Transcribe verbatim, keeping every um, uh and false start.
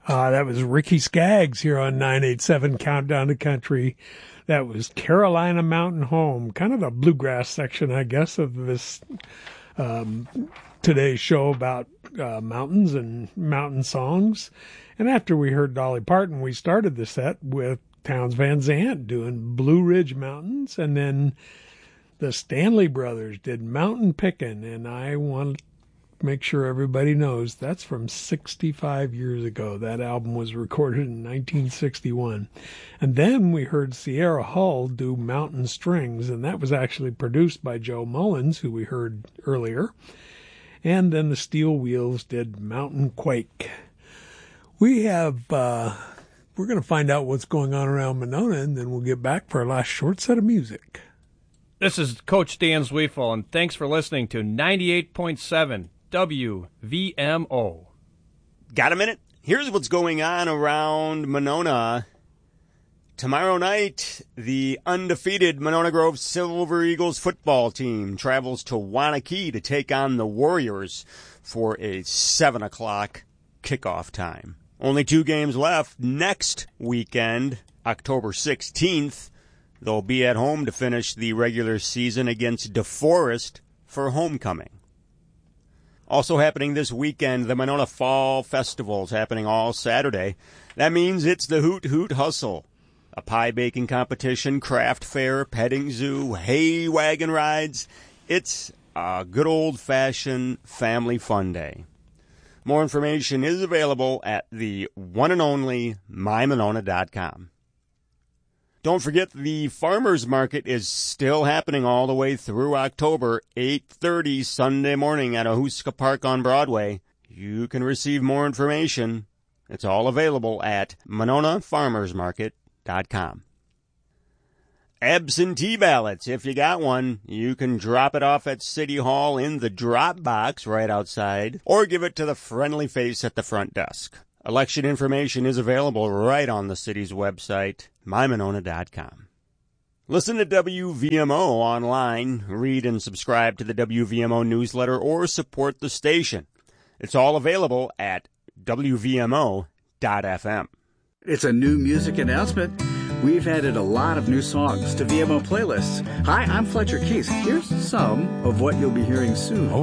Uh, that was Ricky Skaggs here on nine eighty-seven Countdown to Country. That was Carolina Mountain Home, kind of the bluegrass section, I guess, of this um, today's show about uh, mountains and mountain songs. And after we heard Dolly Parton, we started the set with Townes Van Zandt doing Blue Ridge Mountains, and then the Stanley Brothers did Mountain Pickin', and I want to make sure everybody knows that's from sixty-five years ago. That album was recorded in nineteen sixty-one. And then we heard Sierra Hull do Mountain Strings, and that was actually produced by Joe Mullins, who we heard earlier. And then the Steel Wheels did Mountain Quake. We have, uh, we're going to find out what's going on around Monona, and then we'll get back for our last short set of music. This is Coach Dan Zwiefel, and thanks for listening to ninety-eight point seven W V M O. Got a minute? Here's what's going on around Monona. Tomorrow night, the undefeated Monona Grove Silver Eagles football team travels to Waunakee to take on the Warriors for a seven o'clock kickoff time. Only two games left. Next weekend, October sixteenth, they'll be at home to finish the regular season against DeForest for homecoming. Also happening this weekend, the Monona Fall Festival is happening all Saturday. That means it's the Hoot Hoot Hustle. A pie baking competition, craft fair, petting zoo, hay wagon rides. It's a good old-fashioned family fun day. More information is available at the one and only my monona dot com. Don't forget the Farmers Market is still happening all the way through October, eight thirty Sunday morning at Ahuska Park on Broadway. You can receive more information. It's all available at monona farmers market dot com. Absentee ballots, if you got one, you can drop it off at City Hall in the drop box right outside, or give it to the friendly face at the front desk. Election information is available right on the city's website, my monona dot com. Listen to W V M O online, read and subscribe to the W V M O newsletter, or support the station. It's all available at W V M O dot F M. It's a new music announcement. We've added a lot of new songs to V M O playlists. Hi, I'm Fletcher Keys. Here's some of what you'll be hearing soon.